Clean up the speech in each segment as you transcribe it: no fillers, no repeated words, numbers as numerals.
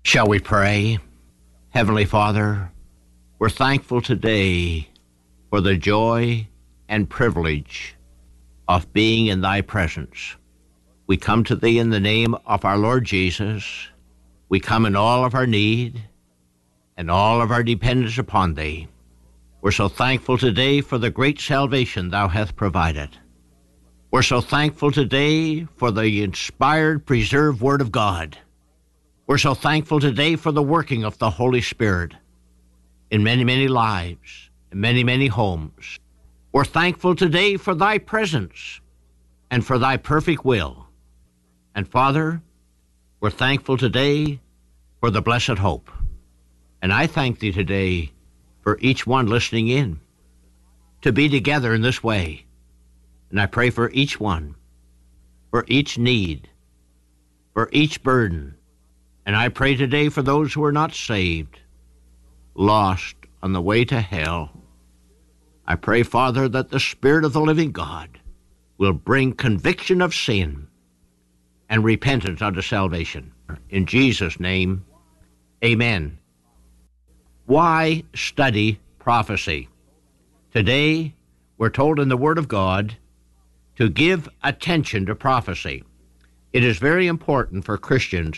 Shall we pray? Heavenly Father, we're thankful today for the joy and privilege of being in thy presence. We come to thee in the name of our Lord Jesus. We come in all of our need and all of our dependence upon thee. We're so thankful today for the great salvation thou hast provided. We're so thankful today for the inspired, preserved Word of God. We're so thankful today for the working of the Holy Spirit in many, many lives, in many, many homes. We're thankful today for thy presence and for thy perfect will. And Father, we're thankful today for the blessed hope. And I thank thee today for each one listening in to be together in this way. And I pray for each one, for each need, for each burden. And I pray today for those who are not saved, lost on the way to hell. I pray, Father, that the Spirit of the living God will bring conviction of sin and repentance unto salvation. In Jesus' name, amen. Why study prophecy? Today, we're told in the Word of God to give attention to prophecy. It is very important for Christians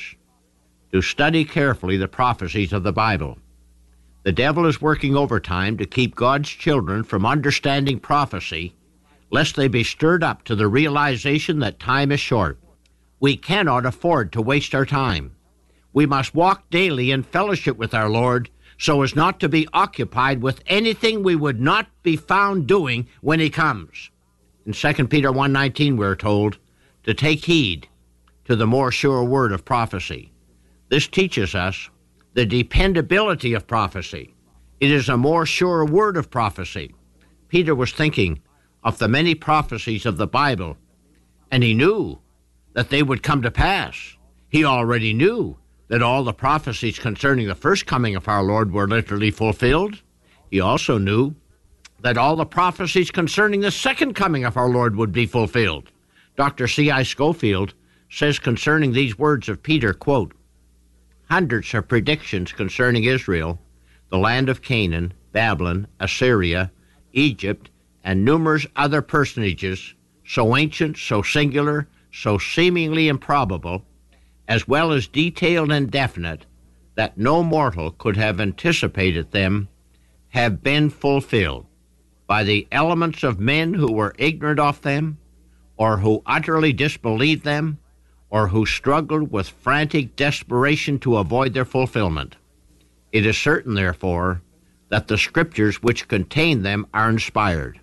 to study carefully the prophecies of the Bible. The devil is working overtime to keep God's children from understanding prophecy, lest they be stirred up to the realization that time is short. We cannot afford to waste our time. We must walk daily in fellowship with our Lord so as not to be occupied with anything we would not be found doing when he comes. In 2 Peter 1:19 we're told to take heed to the more sure word of prophecy. This teaches us the dependability of prophecy. It is a more sure word of prophecy. Peter was thinking of the many prophecies of the Bible, and he knew that they would come to pass. He already knew that all the prophecies concerning the first coming of our Lord were literally fulfilled. He also knew that all the prophecies concerning the second coming of our Lord would be fulfilled. Dr. C.I. Scofield says concerning these words of Peter, quote, "Hundreds of predictions concerning Israel, the land of Canaan, Babylon, Assyria, Egypt, and numerous other personages, so ancient, so singular, so seemingly improbable, as well as detailed and definite, that no mortal could have anticipated them, have been fulfilled by the elements of men who were ignorant of them, or who utterly disbelieved them, or who struggled with frantic desperation to avoid their fulfillment. It is certain, therefore, that the Scriptures which contain them are inspired.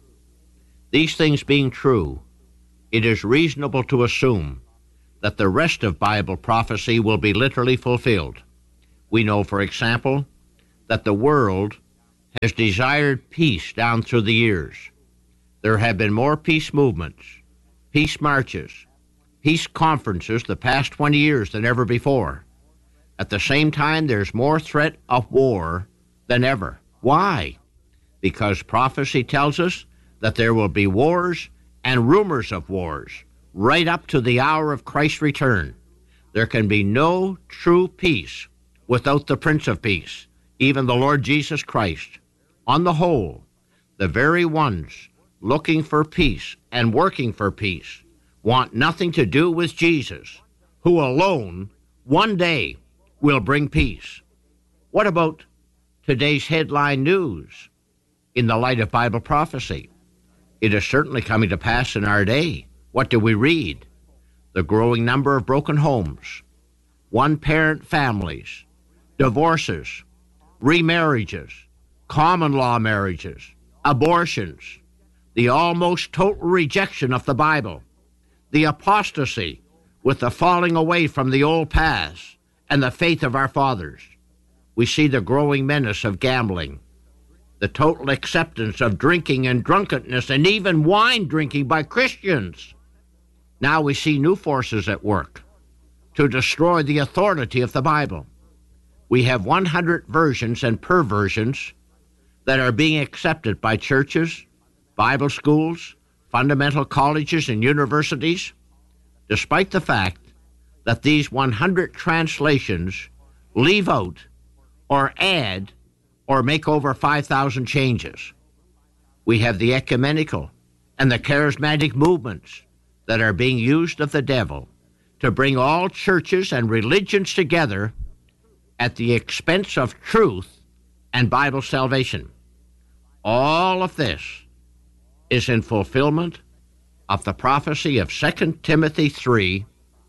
These things being true, it is reasonable to assume that the rest of Bible prophecy will be literally fulfilled. We know, for example, that the world has desired peace down through the years. There have been more peace movements, peace marches, peace conferences the past 20 years than ever before. At the same time, there's more threat of war than ever. Why? Because prophecy tells us that there will be wars and rumors of wars right up to the hour of Christ's return. There can be no true peace without the Prince of Peace, even the Lord Jesus Christ. On the whole, the very ones looking for peace and working for peace want nothing to do with Jesus, who alone one day will bring peace. What about today's headline news in the light of Bible prophecy? It is certainly coming to pass in our day. What do we read? The growing number of broken homes, one-parent families, divorces, remarriages, common law marriages, abortions, the almost total rejection of the Bible, the apostasy with the falling away from the old paths and the faith of our fathers. We see the growing menace of gambling, the total acceptance of drinking and drunkenness and even wine drinking by Christians. Now we see new forces at work to destroy the authority of the Bible. We have 100 versions and perversions that are being accepted by churches, Bible schools, fundamental colleges, and universities, despite the fact that these 100 translations leave out or add or make over 5,000 changes. We have the ecumenical and the charismatic movements that are being used of the devil to bring all churches and religions together at the expense of truth and Bible salvation. All of this is in fulfillment of the prophecy of 2 Timothy 3,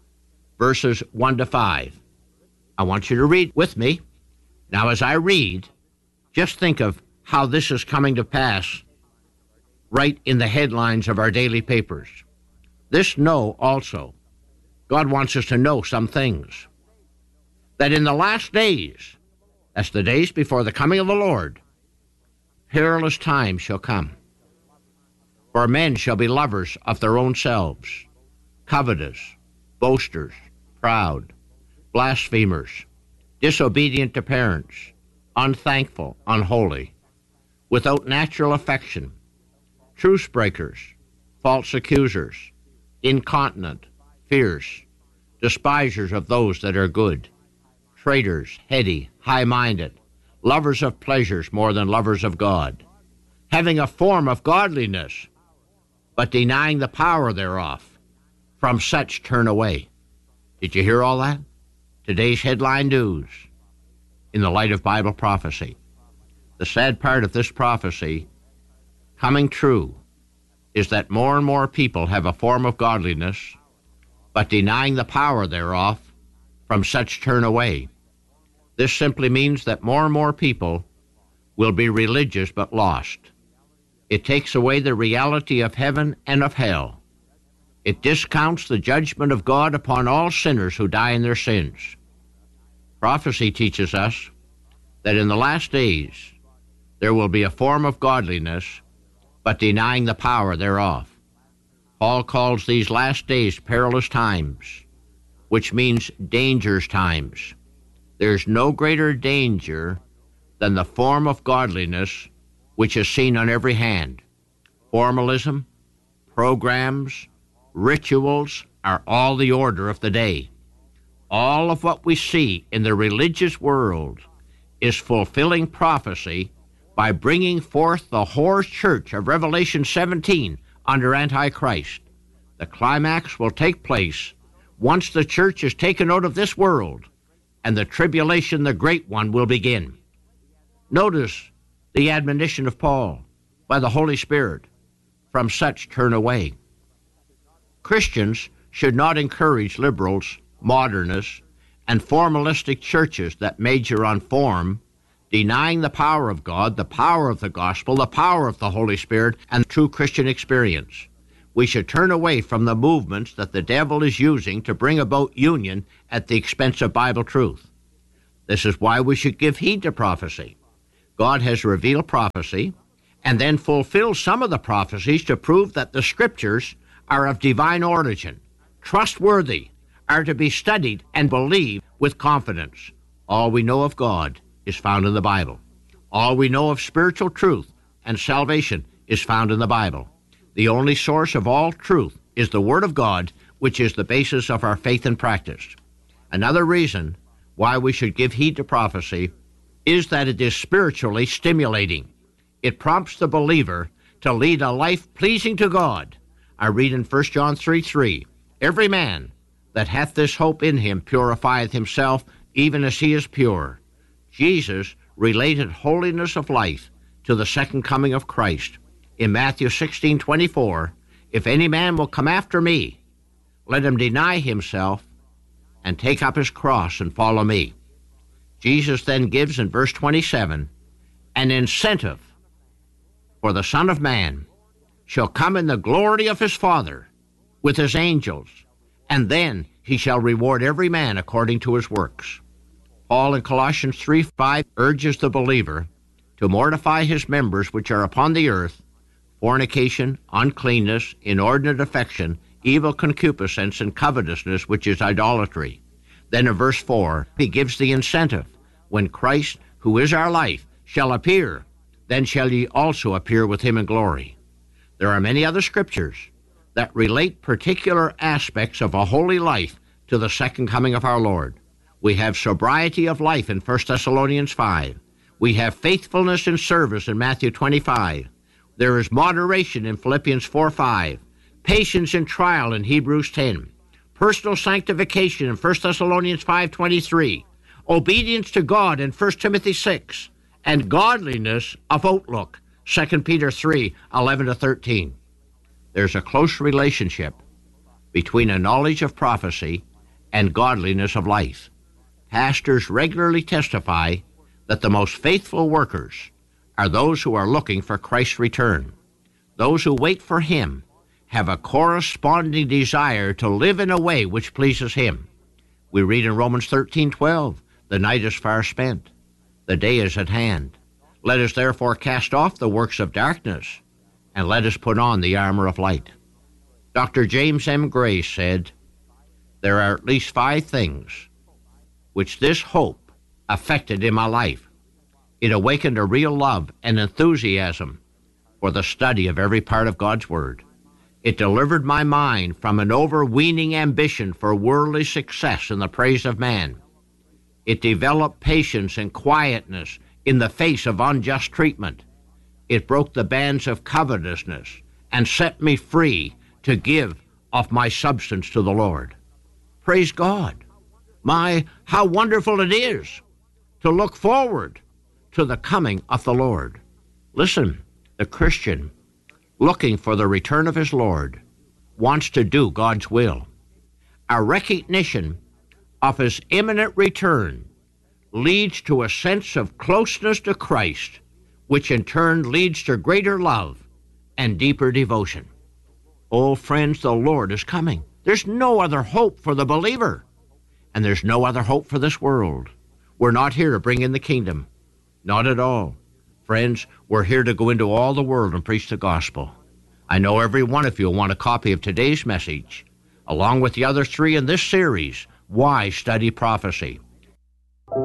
verses 1 to 5. I want you to read with me. Now, as I read, just think of how this is coming to pass right in the headlines of our daily papers. This know also. God wants us to know some things. That in the last days, that's the days before the coming of the Lord, perilous times shall come. For men shall be lovers of their own selves, covetous, boasters, proud, blasphemers, disobedient to parents, unthankful, unholy, without natural affection, truce breakers, false accusers, incontinent, fierce, despisers of those that are good, traitors, heady, high-minded, lovers of pleasures more than lovers of God, having a form of godliness, but denying the power thereof. From such turn away. Did you hear all that? Today's headline news in the light of Bible prophecy. The sad part of this prophecy coming true is that more and more people have a form of godliness, but denying the power thereof, from such turn away. This simply means that more and more people will be religious but lost. It takes away the reality of heaven and of hell. It discounts the judgment of God upon all sinners who die in their sins. Prophecy teaches us that in the last days there will be a form of godliness, but denying the power thereof. Paul calls these last days perilous times, which means dangerous times. There's no greater danger than the form of godliness which is seen on every hand. Formalism, programs, rituals are all the order of the day. All of what we see in the religious world is fulfilling prophecy by bringing forth the whore church of Revelation 17 under Antichrist. The climax will take place once the church is taken out of this world, and the tribulation, the great one, will begin. Notice the admonition of Paul by the Holy Spirit, from such turn away. Christians should not encourage liberals, modernists, and formalistic churches that major on form, denying the power of God, the power of the gospel, the power of the Holy Spirit, and true Christian experience. We should turn away from the movements that the devil is using to bring about union at the expense of Bible truth. This is why we should give heed to prophecy. God has revealed prophecy and then fulfilled some of the prophecies to prove that the Scriptures are of divine origin, trustworthy, are to be studied and believed with confidence. All we know of God is found in the Bible. All we know of spiritual truth and salvation is found in the Bible. The only source of all truth is the Word of God, which is the basis of our faith and practice. Another reason why we should give heed to prophecy is that it is spiritually stimulating. It prompts the believer to lead a life pleasing to God. I read in 1 John 3:3, "Every man that hath this hope in him purifieth himself, even as he is pure." Jesus related holiness of life to the second coming of Christ. In Matthew 16:24, "If any man will come after me, let him deny himself and take up his cross and follow me." Jesus then gives in verse 27 an incentive for the Son of Man shall come in the glory of his Father with his angels, and then he shall reward every man according to his works. Paul in Colossians 3:5 urges the believer to mortify his members which are upon the earth, fornication, uncleanness, inordinate affection, evil concupiscence, and covetousness, which is idolatry. Then in verse 4, he gives the incentive. When Christ, who is our life, shall appear, then shall ye also appear with him in glory. There are many other scriptures that relate particular aspects of a holy life to the second coming of our Lord. We have sobriety of life in 1 Thessalonians 5. We have faithfulness in service in Matthew 25. There is moderation in Philippians 4:5. Patience in trial in Hebrews 10. Personal sanctification in 1 Thessalonians 5:23. Obedience to God in 1 Timothy 6. And godliness of outlook, 2 Peter 3:11-13. There's a close relationship between a knowledge of prophecy and godliness of life. Pastors regularly testify that the most faithful workers are those who are looking for Christ's return. Those who wait for him have a corresponding desire to live in a way which pleases him. We read in Romans 13:12, the night is far spent, the day is at hand. Let us therefore cast off the works of darkness, and let us put on the armor of light. Dr. James M. Gray said, there are at least 5 things which this hope affected in my life. It awakened a real love and enthusiasm for the study of every part of God's Word. It delivered my mind from an overweening ambition for worldly success and the praise of man. It developed patience and quietness in the face of unjust treatment. It broke the bands of covetousness and set me free to give of my substance to the Lord. Praise God. How wonderful it is to look forward to the coming of the Lord. Listen, the Christian, looking for the return of his Lord, wants to do God's will. A recognition of his imminent return leads to a sense of closeness to Christ, which in turn leads to greater love and deeper devotion. Oh, friends, the Lord is coming. There's no other hope for the believer, and there's no other hope for this world. We're not here to bring in the kingdom. Not at all. Friends, we're here to go into all the world and preach the gospel. I know every one of you will want a copy of today's message, along with the other 3 in this series, Why Study Prophecy?